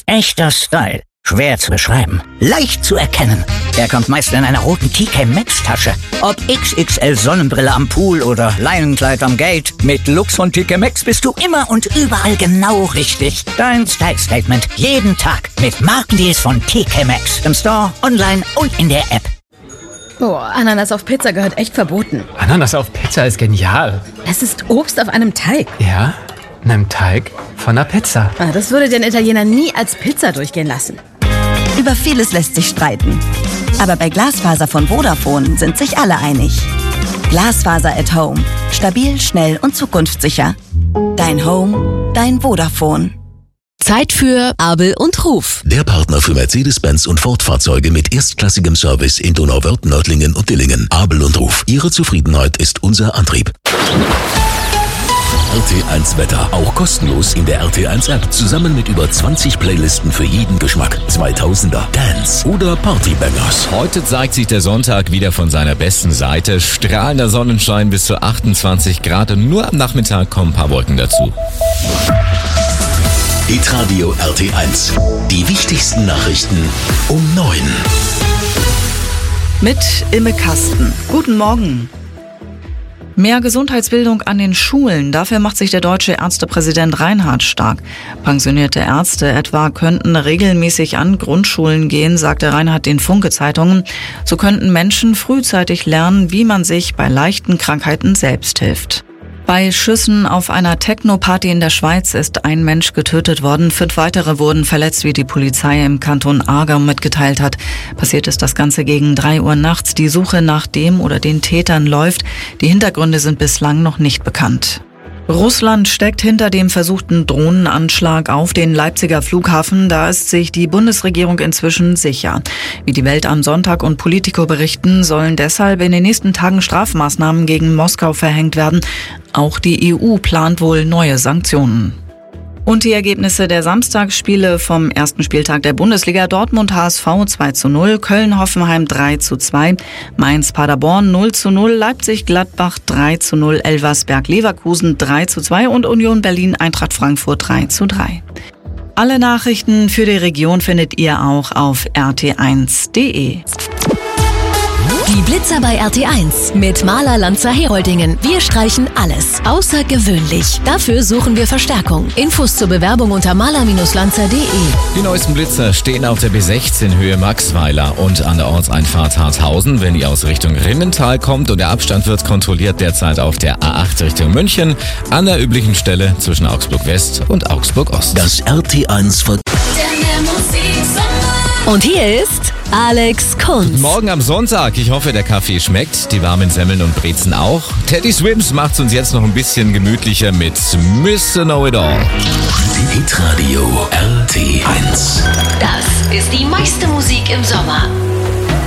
Echter Style. Schwer zu beschreiben. Leicht zu erkennen. Er kommt meist in einer roten TK Maxx Tasche. Ob XXL Sonnenbrille am Pool oder Leinenkleid am Gate. Mit Looks von TK Maxx bist du immer und überall genau richtig. Dein Style Statement jeden Tag mit Markendeals von TK Maxx. Im Store, online und in der App. Boah, Ananas auf Pizza gehört echt verboten. Ananas auf Pizza ist genial. Es ist Obst auf einem Teig. Ja, einem Teig von einer Pizza. Das würde den Italiener nie als Pizza durchgehen lassen. Über vieles lässt sich streiten. Aber bei Glasfaser von Vodafone sind sich alle einig. Glasfaser at Home. Stabil, schnell und zukunftssicher. Dein Home, dein Vodafone. Zeit für Abel und Ruf. Der Partner für Mercedes-Benz und Ford-Fahrzeuge mit erstklassigem Service in Donauwörth, Nördlingen und Dillingen. Abel und Ruf. Ihre Zufriedenheit ist unser Antrieb. RT1 Wetter, auch kostenlos in der RT1 App, zusammen mit über 20 Playlisten für jeden Geschmack. 2000er, Dance oder Partybangers. Heute zeigt sich der Sonntag wieder von seiner besten Seite. Strahlender Sonnenschein bis zu 28 Grad und nur am Nachmittag kommen ein paar Wolken dazu. Hitradio RT1. Die wichtigsten Nachrichten um 9. Mit Imme Kasten. Guten Morgen. Mehr Gesundheitsbildung an den Schulen. Dafür macht sich der deutsche Ärztepräsident Reinhardt stark. Pensionierte Ärzte etwa könnten regelmäßig an Grundschulen gehen, sagte Reinhardt den Funke-Zeitungen. So könnten Menschen frühzeitig lernen, wie man sich bei leichten Krankheiten selbst hilft. Bei Schüssen auf einer Techno-Party in der Schweiz ist ein Mensch getötet worden. 5 weitere wurden verletzt, wie die Polizei im Kanton Aargau mitgeteilt hat. Passiert ist das Ganze gegen 3 Uhr nachts. Die Suche nach dem oder den Tätern läuft. Die Hintergründe sind bislang noch nicht bekannt. Russland steckt hinter dem versuchten Drohnenanschlag auf den Leipziger Flughafen. Da ist sich die Bundesregierung inzwischen sicher. Wie die Welt am Sonntag und Politico berichten, sollen deshalb in den nächsten Tagen Strafmaßnahmen gegen Moskau verhängt werden. Auch die EU plant wohl neue Sanktionen. Und die Ergebnisse der Samstagsspiele vom ersten Spieltag der Bundesliga: Dortmund HSV 2:0, Köln-Hoffenheim 3:2, Mainz-Paderborn 0:0, Leipzig-Gladbach 3:0, Elversberg-Leverkusen 3:2 und Union Berlin-Eintracht Frankfurt 3:3. Alle Nachrichten für die Region findet ihr auch auf rt1.de. Die Blitzer bei RT1 mit Maler Lanzer Heroldingen. Wir streichen alles außergewöhnlich. Dafür suchen wir Verstärkung. Infos zur Bewerbung unter maler-lanzer.de. Die neuesten Blitzer stehen auf der B16 Höhe Maxweiler und an der Ortseinfahrt Harthausen, wenn ihr aus Richtung Rindental kommt, und der Abstand wird kontrolliert derzeit auf der A8 Richtung München an der üblichen Stelle zwischen Augsburg West und Augsburg Ost. Das RT1 Und hier ist Alex Kunz. Morgen am Sonntag. Ich hoffe, der Kaffee schmeckt, die warmen Semmeln und Brezen auch. Teddy Swims macht's uns jetzt noch ein bisschen gemütlicher mit Mr. Know-It-All. Hitradio RT1. Das ist die meiste Musik im Sommer.